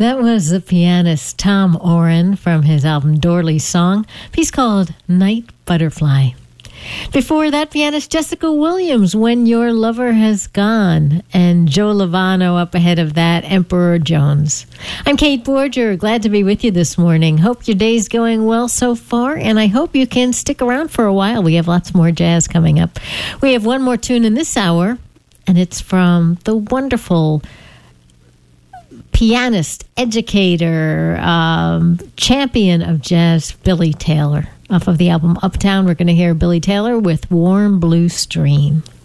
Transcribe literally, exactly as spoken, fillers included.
That was the pianist Tom Oren from his album Dorley Song, a piece called Night Butterfly. Before that, pianist Jessica Williams, When Your Lover Has Gone, and Joe Lovano up ahead of that, Emperor Jones. I'm Kate Borger, glad to be with you this morning. Hope your day's going well so far, and I hope you can stick around for a while. We have lots more jazz coming up. We have one more tune in this hour, and it's from the wonderful pianist, educator, um, champion of jazz, Billy Taylor. Off of the album Uptown, we're going to hear Billy Taylor with Warm Blue Stream.